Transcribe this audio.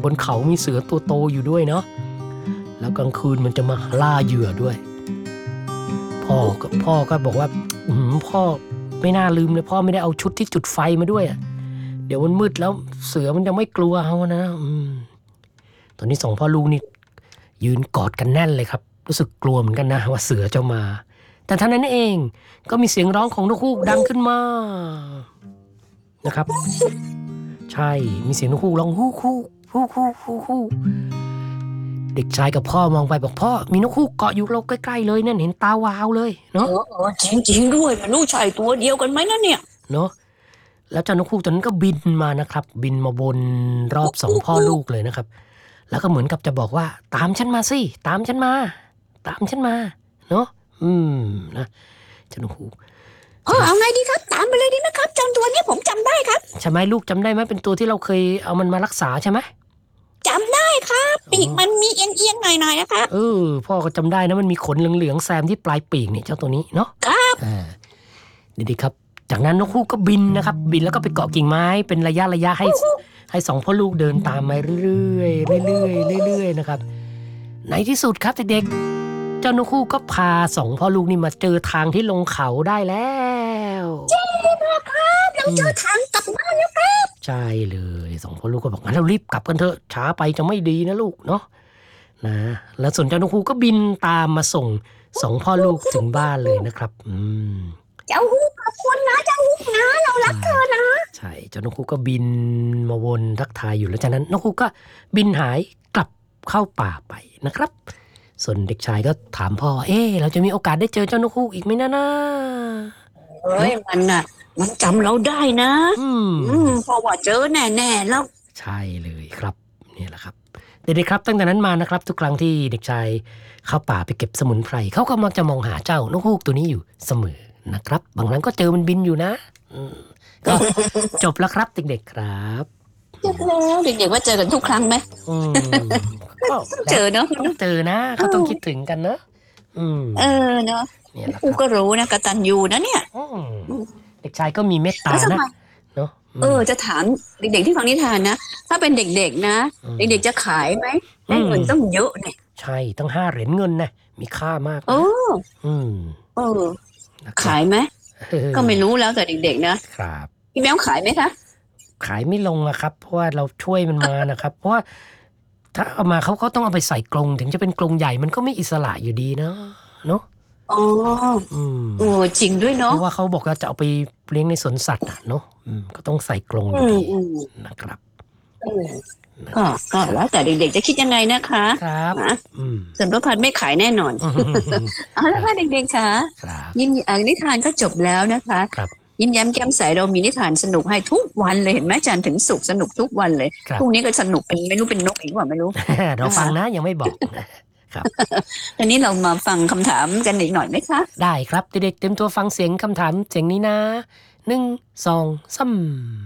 บนเขามีเสือตัวโตอยู่ด้วยเนาะแล้วกลางคืนมันจะมาล่าเหยื่อด้วยพ่อก็บอกว่าพ่อไม่น่าลืมเลยพ่อไม่ได้เอาชุดที่จุดไฟมาด้วยเดี๋ยวมันมืดแล้วเสือมันจะไม่กลัวเขานะตอนนี้2 พ่อลูกนี่ยืนกอดกันแน่นเลยครับรู้สึกกลัวเหมือนกันนะว่าเสือจะมาแต่เท่านั้นเองก็มีเสียงร้องของนกฮูกดังขึ้นมานะครับใช่มีเสียงนกฮูกร้องฮูกฮูกฮูกฮูกฮูกฮูกเด็กชายกับพ่อมองไปบอกพ่อมีนกฮูกเกาะอยู่เราใกล้ๆเลยนั่นเห็นตาวาวเลยเนาะจริงๆด้วยไม่รู้ใช่ตัวเดียวกันไหมนะเนี่ยเนาะแล้วเจ้านกฮูกตัวนั้นก็บินมานะครับบินมาบนรอบ2 พ่อลูกเลยนะครับแล้วก็เหมือนกับจะบอกว่าตามฉันมาสิตามฉันมาเนาะนะเจ้านกฮูกเอาไงดีครับตามไปเลยดีนะครับจำตัวนี้ผมจำได้ครับใช่ไหมลูกจำได้ไหมเป็นตัวที่เราเคยเอามันมารักษาใช่ไหมจำได้ครับปีกมันมีเอียงๆหน่อยๆนะครับพ่อก็จำได้นะมันมีขนเหลืองๆแซมที่ปลายปีกนี่เจ้าตัวนี้เนาะครับดีๆครับจากนั้นนกฮูกก็บินนะครับบินแล้วก็ไปเกาะกิ่งไม้เป็นระยะให้2 พ่อลูกเดินตามมาเรื่อยๆนะครับในที่สุดครับเด็กๆเจ้านกฮูกก็พา2 พ่อลูกนี่มาเจอทางที่ลงเขาได้แล้วใช่ครับเราเจอทางกลับบ้านแล้วครับใช่เลย2 พ่อลูกก็บอกงั้นเรารีบกลับกันเถอะช้าไปจะไม่ดีนะลูกเนาะนะแล้วส่วนเจ้านกฮูกก็บินตามมาส่ง2 พ่อลูกถึงบ้านเลยนะครับเจ้าฮูกขอบคุณนะเจ้าฮูกนะเรารักเธอนะใช่เจ้านกฮูกก็บินมาวนทักทายอยู่แล้วจากนั้นนกฮูกก็บินหายกลับเข้าป่าไปนะครับส่วนเด็กชายก็ถามพ่อเราจะมีโอกาสได้เจอเจ้านกฮูกอีกไหมนะมันจำเราได้นะเพราะว่าเจอแน่ๆแล้วใช่เลยครับนี่แหละครับเด็กๆครับตั้งแต่นั้นมานะครับทุกครั้งที่เด็กชายเข้าป่าไปเก็บสมุนไพรเขาก็มักจะมองหาเจ้านกฮูกตัวนี้อยู่เสมอนะครับบางครั้งก็เจอมันบินอยู่นะก็จบแล้วครับเด็กๆครับจบแล้วเด็กๆว่าเจอกันทุกครั้งไหมก็เจอเนาะเจอนะเขาต้องคิดถึงกันเนาะเนาะกูก็รู้นะกตัญญูนะเนี่ยเด็กชายก็มีเมตตานะเนาะจะถามเด็กๆที่ฟังนิทานนะถ้าเป็นเด็กๆนะเด็กๆจะขายไหมได้เงินต้องเยอะเนี่ยใช่ตั้ง5 เหรียญเงินนะมีค่ามากขายไหมก็ไม่รู้แล้วแต่เด็กๆนะครับพี่แมวขายไหมคะขายไม่ลงอะครับเพราะว่าเราช่วยมันมานะครับเพราะว่าถ้าเอามาเขาต้องเอาไปใส่กรงถึงจะเป็นกรงใหญ่มันก็ไม่อิสระอยู่ดีเนาะจริงด้วยเนาะเพราะว่าเขาบอกว่าจะเอาไปเลี้ยงในสวนสัตว์เนาะก็ต้องใส่กรงอยู่ดีนะครับก็แล้วแต่เด็กๆจะคิดยังไงนะคะครับส่วนพระพันไม่ขายแน่นอนเอาละค่ะเด็กๆค่ะยิ้มนิทานก็จบแล้วนะคะยิ้มแย้มแก้มใสเรามีนิทานสนุกให้ทุกวันเลยเห็นไหมจันทร์ถึงศุกร์สนุกทุกวันเลยพรุ่งนี้ก็สนุกเป็นไม่รู้เป็นนกอีกว่าไม่รู้เราฟังนะยังไม่บอกครับตอนนี้เรามาฟังคำถามกันอีกหน่อยไหมคะได้ครับเด็กๆเต็มตัวฟังเสียงคำถามเสียงนี้นะ1 2 3